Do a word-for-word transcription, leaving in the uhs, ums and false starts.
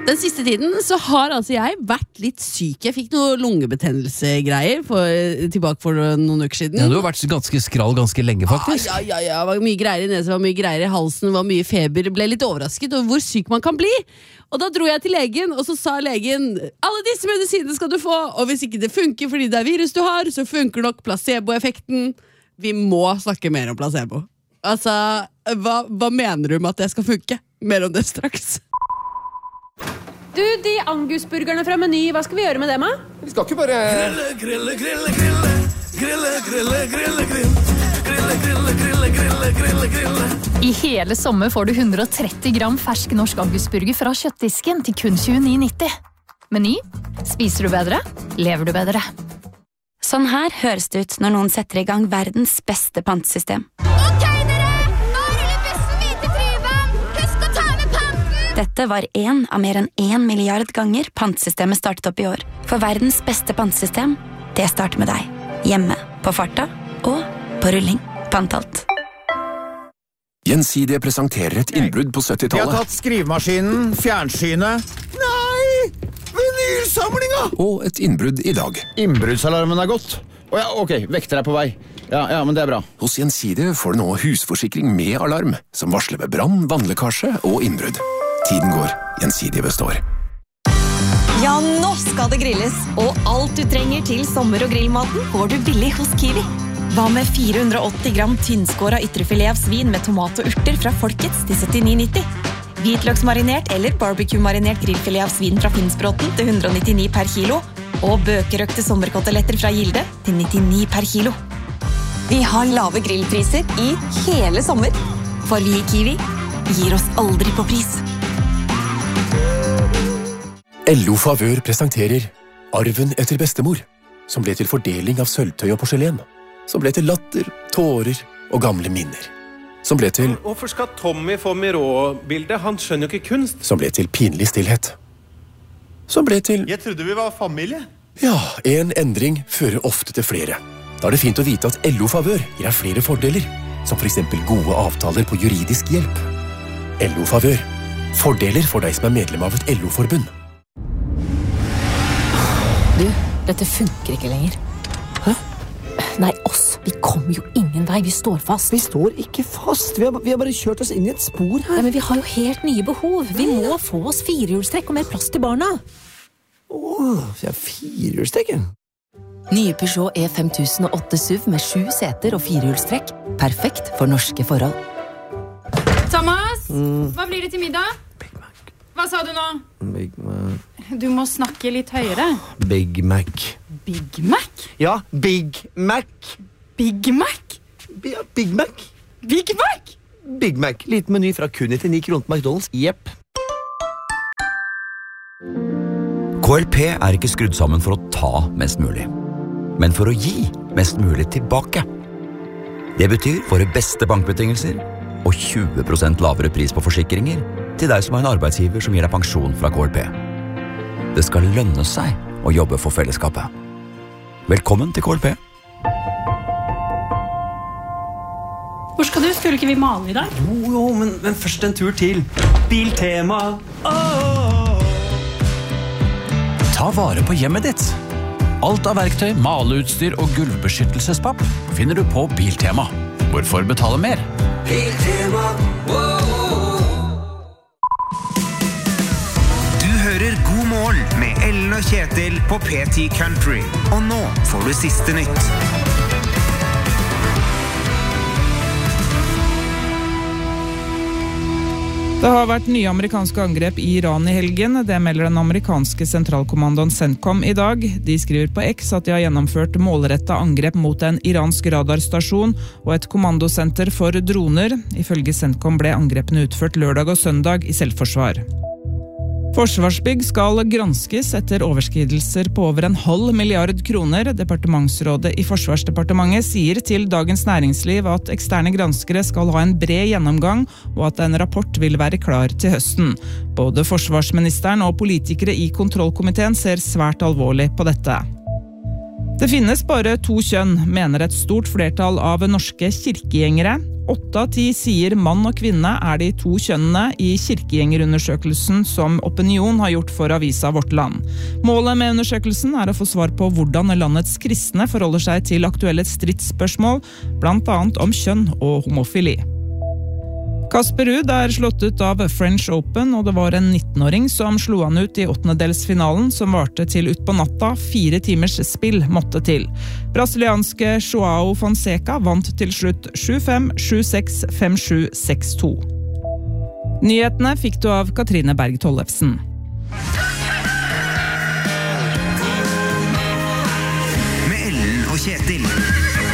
Den siste tiden så har altså jeg vært litt syk. Jeg fikk noe lungebetennelsegreier for, tilbake for noen uker siden. Ja, du har vært ganske skral ganske lenge, faktisk. Ah, ja, ja, ja, det var mye greier i nesen, var mye greier i halsen, var mye feber. Ble litt overrasket over hvor syk man kan bli. Og da dro jeg til legen, og så sa legen alle disse medisinene skal du få, og hvis ikke det funker fordi det er virus du har, så funker nok placeboeffekten. Vi må snakke mer om placebo. Altså, hva, hva mener du med at det skal funke? Mer om det straks. Du, de angusburgerne fra Meny, hva skal vi gjøre med dem, da? Vi skal ikke bare... Grille, grille, grille, grille. Grille, grille, grille, grille. Grille, grille, grille, grille, grille, grille. I hele sommer får du hundre og tretti gram fersk norsk angusburger fra kjøttdisken til kun tjueni nitti. Meny. Spiser du bedre? Lever du bedre? Sånn her høres det ut når noen setter i gang verdens beste pantesystem. Ok, dere! Nå ruller bussen hvite tryven! Husk å ta med panten! Dette var en av mer enn en milliard ganger pantesystemet startet opp i år. For verdens beste pantesystem, det starter med deg. Hjemme, på farta og på rulling. Pantalt. Gjensidige presenterer et innbrudd på syttitallet. Vi har tatt skrivemaskinen, fjernsynet. Nei! Vinylsamlinga! Og et innbrudd i dag. Innbruddsalarmen er gått. Å ja, ok, vekter er på vei. Ja, ja, men det er bra. Hos Gjensidige får du nå husforsikring med alarm, som varsler ved brann, vannlekkasje og innbrudd. Tiden går, Gjensidige består. Ja, nå skal det grilles, og alt du trenger til sommer- og grillmaten får du billig hos Kiwi. Hva med fire hundre og åtti gram tynnskåra ytrefilet av svin med tomat og urter fra Folkets til syttini nitti? Hvitløksmarinert eller barbecue-marinert grillfilet av svin fra Finnsbråten til hundre og nittini per kilo, og bøkerøkte sommerkoteletter fra Gilde til nittini per kilo. Vi har lave grillpriser i hele sommer, for vi i Kiwi gir oss aldri på pris. L O Favør presenterer Arven etter bestemor, som ble til fordeling av sølvtøy og porselen, som ble til latter, tårer og gamle minner, som ble til... Hvorfor skal Tommy få Miró-bildet? Han skjønner jo ikke kunst. Som ble til pinlig stillhet. Som ble til... Jeg trodde vi var familie. Ja, en endring fører ofte til flere. Da er det fint å vite at L O Favør gir deg flere fordeler, som for eksempel gode avtaler på juridisk hjelp. L O Favør. Fordeler for deg som er medlem av et L O-forbund. Du, dette funker ikke lenger. Hæ? Nei, oss. Vi kommer jo ingen vei. Vi står fast. Vi står ikke fast. Vi har, vi har bare kjørt oss inn i et spor her. Nei, men vi har jo helt nye behov. Vi må få oss firehjulstrekk og mer plass til barna. Åh, vi har firehjulstrekk. Nye Peugeot E fem tusen og åtte S U V med sju seter og firehjulstrekk. Perfekt for norske forhold. Thomas, mm. hva blir det til middag? Big Mac. Hva sa du nå? Big Mac. Du må snakke litt høyere. Big Mac. Big Mac? Ja, Big Mac. Big Mac? Ja, Big Mac. Big Mac? Big Mac. Liten meny fra kun nittini kroner på McDonald's. Jepp. K L P er ikke skrudd sammen for å ta mest mulig, men for å gi mest mulig tilbake. Det betyr våre beste bankbetingelser og tjue prosent lavere pris på forsikringer til deg som har en arbeidsgiver som gir deg pensjon fra K L P. Det skal lønne seg å jobbe for fellesskapet. Velkommen til K L P. Hvor skal du? Skulle ikke vi male i dag? Jo, jo, men, men først en tur til Biltema. Oh! Ta vare på hjemmet ditt. Alt av verktøy, maleutstyr og gulvbeskyttelsespapp finner du på Biltema. Hvorfor betale mer? Biltema. Du hører God morgen med Ellen og Kjetil på P ti Country. Og nå får du siste nytt. Det har vært nye amerikanske angrep i Iran i helgen. Det melder den amerikanske sentralkommandoen CENTCOM i dag. De skriver på X at de har gjennomført målrettet angrep mot en iransk radarstasjon og et kommandosenter for droner. Ifølge CENTCOM ble angrepene utført lørdag og søndag i selvforsvar. Forsvarsbygg skal granskes etter overskridelser på over en halv milliard kroner. Departementsrådet i Forsvarsdepartementet sier til Dagens Næringsliv at eksterne granskere skal ha en bred gjennomgang, og at en rapport vil være klar til høsten. Både forsvarsministeren og politikere i kontrollkomiteen ser svært alvorlig på dette. Det finnes bare to kjønn, mener et stort flertall av norske kirkegjengere. åtte av ti sier mann og kvinne er de to kjønnene i kirkegjengerundersøkelsen som Opinion har gjort for avisa Vårt Land. Målet med undersøkelsen er å få svar på hvordan landets kristne forholder seg til aktuelle stridsspørsmål, blant annet om kjønn og homofili. Kasper Ruud er slått ut av French Open, og det var en nittenåring som slo han ut i åttendedelsfinalen, som varte til ut på natta. Fire timers spill måtte til. Brasilianske Joao Fonseca vant til slutt sju fem, sju seks, fem sju, seks to. Nyhetene fikk du av Katrine Berg Tollefsen. Med Ellen og Kjetil.